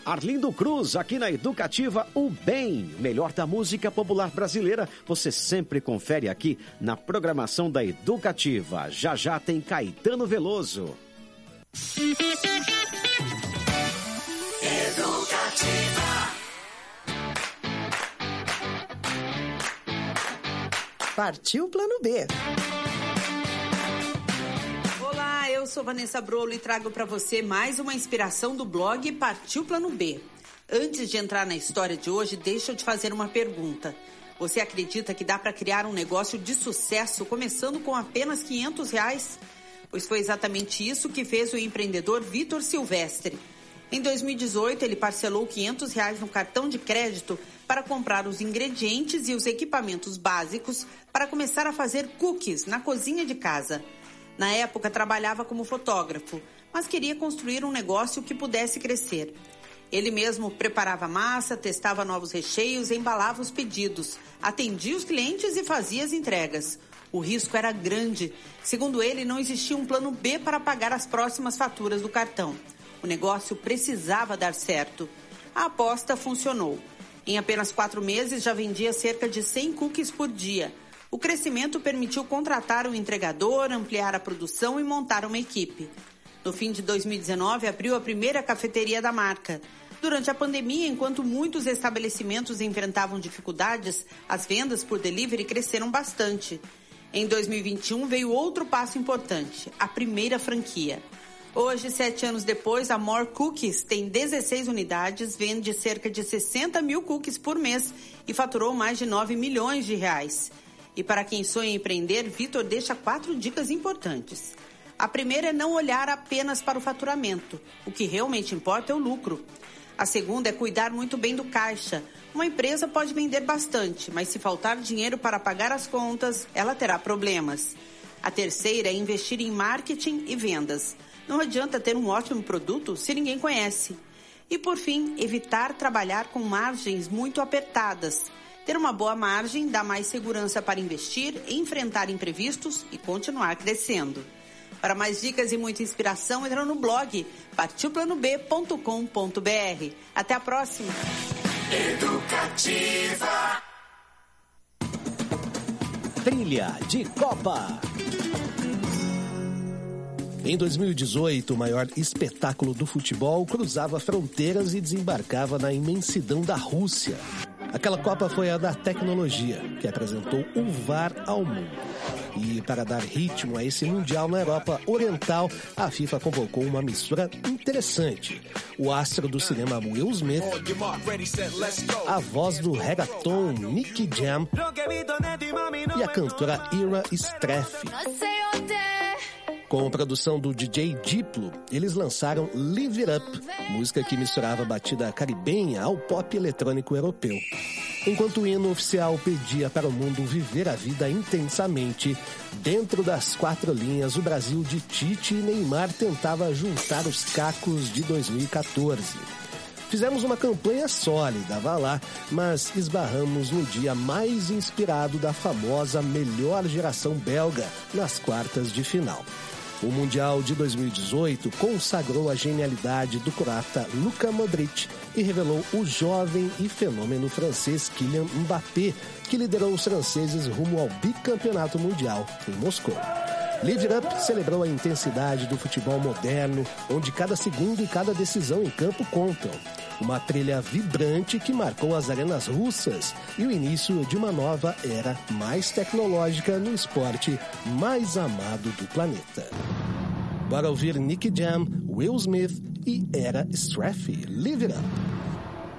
Arlindo Cruz, aqui na Educativa, o bem, melhor da música popular brasileira, você sempre confere aqui na programação da Educativa. Já já tem Caetano Veloso. Educativa. Partiu Plano B. Olá, eu sou Vanessa Brolo e trago para você mais uma inspiração do blog Partiu Plano B. Antes de entrar na história de hoje, deixa eu te fazer uma pergunta. Você acredita que dá para criar um negócio de sucesso começando com apenas R$500? Pois foi exatamente isso que fez o empreendedor Vitor Silvestre. Em 2018, ele parcelou R$500 no cartão de crédito para comprar os ingredientes e os equipamentos básicos para começar a fazer cookies na cozinha de casa. Na época, trabalhava como fotógrafo, mas queria construir um negócio que pudesse crescer. Ele mesmo preparava massa, testava novos recheios, embalava os pedidos, atendia os clientes e fazia as entregas. O risco era grande. Segundo ele, não existia um plano B para pagar as próximas faturas do cartão. O negócio precisava dar certo. A aposta funcionou. Em apenas 4 meses, já vendia cerca de 100 cookies por dia. O crescimento permitiu contratar um entregador, ampliar a produção e montar uma equipe. No fim de 2019, abriu a primeira cafeteria da marca. Durante a pandemia, enquanto muitos estabelecimentos enfrentavam dificuldades, as vendas por delivery cresceram bastante. Em 2021, veio outro passo importante, a primeira franquia. Hoje, 7 anos depois, a More Cookies tem 16 unidades, vende cerca de 60 mil cookies por mês e faturou mais de R$9 milhões. E para quem sonha em empreender, Vitor deixa 4 dicas importantes. A primeira é não olhar apenas para o faturamento. O que realmente importa é o lucro. A segunda é cuidar muito bem do caixa. Uma empresa pode vender bastante, mas se faltar dinheiro para pagar as contas, ela terá problemas. A terceira é investir em marketing e vendas. Não adianta ter um ótimo produto se ninguém conhece. E, por fim, evitar trabalhar com margens muito apertadas. Ter uma boa margem dá mais segurança para investir, enfrentar imprevistos e continuar crescendo. Para mais dicas e muita inspiração, entra no blog partiuplanob.com.br. Até a próxima! Educativa. Trilha de Copa. Em 2018, o maior espetáculo do futebol cruzava fronteiras e desembarcava na imensidão da Rússia. Aquela Copa foi a da tecnologia, que apresentou o VAR ao mundo. E para dar ritmo a esse Mundial na Europa Oriental, a FIFA convocou uma mistura interessante. O astro do cinema Will Smith, a voz do reggaeton Nicky Jam e a cantora Ira Straff. Com a produção do DJ Diplo, eles lançaram Live It Up, música que misturava a batida caribenha ao pop eletrônico europeu. Enquanto o hino oficial pedia para o mundo viver a vida intensamente, dentro das 4 linhas, o Brasil de Tite e Neymar tentava juntar os cacos de 2014. Fizemos uma campanha sólida, vá lá, mas esbarramos no dia mais inspirado da famosa melhor geração belga nas quartas de final. O Mundial de 2018 consagrou a genialidade do croata Luka Modric e revelou o jovem e fenômeno francês Kylian Mbappé, que liderou os franceses rumo ao bicampeonato mundial em Moscou. Live It Up celebrou a intensidade do futebol moderno, onde cada segundo e cada decisão em campo contam. Uma trilha vibrante que marcou as arenas russas e o início de uma nova era mais tecnológica no esporte mais amado do planeta. Bora ouvir Nicky Jam, Will Smith e Ira Straff. Live It Up.